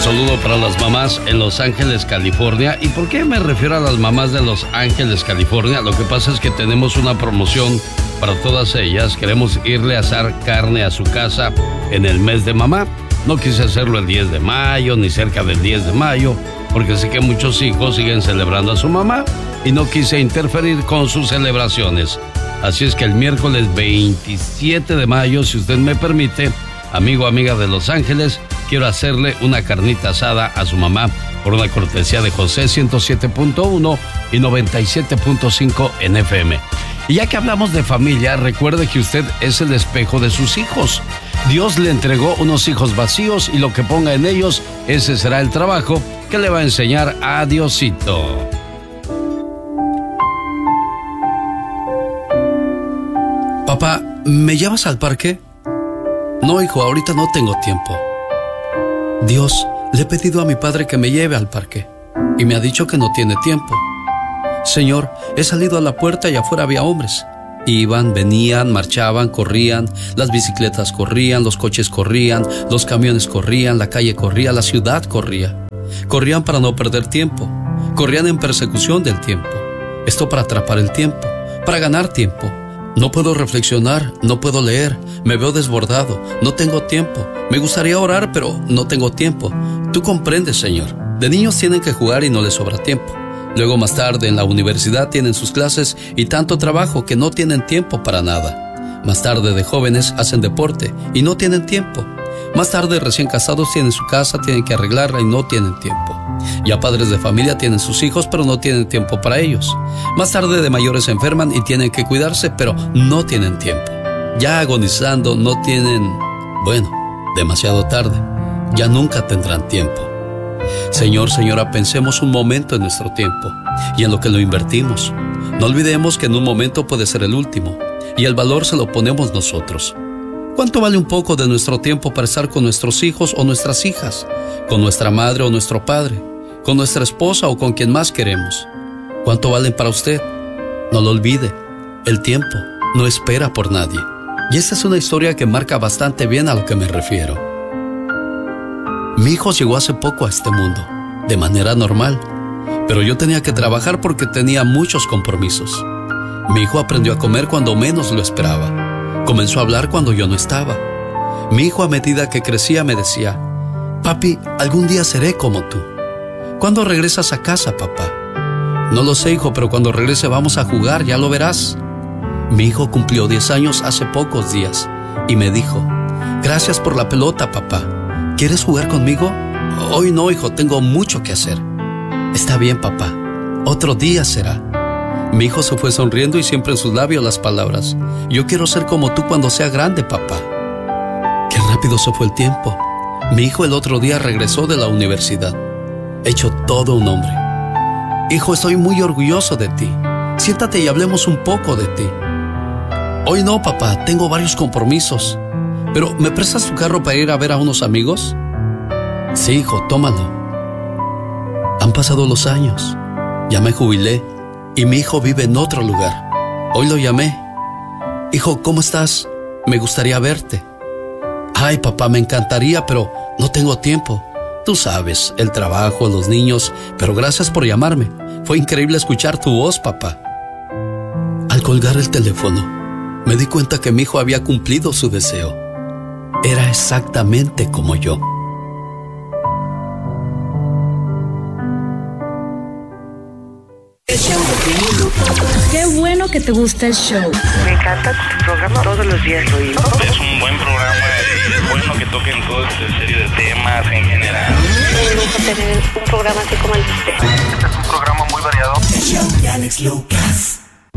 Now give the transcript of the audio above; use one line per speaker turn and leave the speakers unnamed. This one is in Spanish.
saludo para las mamás en Los Ángeles, California. ¿Y por qué me refiero a las mamás de Los Ángeles, California? Lo que pasa es que tenemos una promoción para todas ellas. Queremos irle a asar carne a su casa en el mes de mamá. No quise hacerlo el 10 de mayo, ni cerca del 10 de mayo, porque sé que muchos hijos siguen celebrando a su mamá y no quise interferir con sus celebraciones. Así es que el miércoles 27 de mayo, si usted me permite, amigo o amiga de Los Ángeles, quiero hacerle una carnita asada a su mamá por una cortesía de José 107.1 y 97.5 en FM. Y ya que hablamos de familia, recuerde que usted es el espejo de sus hijos. Dios le entregó unos hijos vacíos y lo que ponga en ellos, ese será el trabajo que le va a enseñar a Diosito. Papá, ¿me llevas al parque? No, hijo, ahorita no tengo tiempo. Dios, le he pedido a mi padre que me lleve al parque y me ha dicho que no tiene tiempo. Señor, he salido a la puerta y afuera había hombres. Iban, venían, marchaban, corrían, las bicicletas corrían, los coches corrían, los camiones corrían, la calle corría, la ciudad corría. Corrían para no perder tiempo, corrían en persecución del tiempo. Esto para atrapar el tiempo, para ganar tiempo. No puedo reflexionar, no puedo leer, me veo desbordado, no tengo tiempo. Me gustaría orar, pero no tengo tiempo. Tú comprendes, Señor. De niños tienen que jugar y no les sobra tiempo. Luego más tarde en la universidad tienen sus clases y tanto trabajo que no tienen tiempo para nada. Más tarde de jóvenes hacen deporte y no tienen tiempo. Más tarde recién casados tienen su casa, tienen que arreglarla y no tienen tiempo. Ya padres de familia tienen sus hijos pero no tienen tiempo para ellos. Más tarde de mayores se enferman y tienen que cuidarse pero no tienen tiempo. Ya agonizando no tienen, demasiado tarde. Ya nunca tendrán tiempo. Señor, señora, pensemos un momento en nuestro tiempo y en lo que lo invertimos. No olvidemos que en un momento puede ser el último y el valor se lo ponemos nosotros. ¿Cuánto vale un poco de nuestro tiempo para estar con nuestros hijos o nuestras hijas? ¿Con nuestra madre o nuestro padre? ¿Con nuestra esposa o con quien más queremos? ¿Cuánto valen para usted? No lo olvide, el tiempo no espera por nadie. Y esta es una historia que marca bastante bien a lo que me refiero. Mi hijo llegó hace poco a este mundo, de manera normal, pero yo tenía que trabajar porque tenía muchos compromisos. Mi hijo aprendió a comer cuando menos lo esperaba. Comenzó a hablar cuando yo no estaba. Mi hijo, a medida que crecía, me decía: papi, algún día seré como tú. ¿Cuándo regresas a casa, papá? No lo sé, hijo, pero cuando regrese vamos a jugar, ya lo verás. Mi hijo cumplió 10 años hace pocos días y me dijo: gracias por la pelota, papá. ¿Quieres jugar conmigo? Hoy no, hijo, tengo mucho que hacer. Está bien, papá. Otro día será. Mi hijo se fue sonriendo y siempre en sus labios las palabras: yo quiero ser como tú cuando sea grande, papá. Qué rápido se fue el tiempo. Mi hijo el otro día regresó de la universidad, hecho todo un hombre. Hijo, estoy muy orgulloso de ti. Siéntate y hablemos un poco de ti. Hoy no, papá, tengo varios compromisos. ¿Pero me prestas tu carro para ir a ver a unos amigos? Sí, hijo, tómalo. Han pasado los años. Ya me jubilé y mi hijo vive en otro lugar. Hoy lo llamé. Hijo, ¿cómo estás? Me gustaría verte. Ay, papá, me encantaría, pero no tengo tiempo. Tú sabes, el trabajo, los niños, pero gracias por llamarme. Fue increíble escuchar tu voz, papá. Al colgar el teléfono, me di cuenta que mi hijo había cumplido su deseo. Era exactamente como yo.
Qué bueno que te gusta el show.
Me encanta tu programa, todos los días lo oigo.
Es un buen programa y es bueno que toquen toda esta serie de temas en general.
Me gusta tener un programa así como el de usted.
Este es un programa muy variado.
El show de Alex Lucas.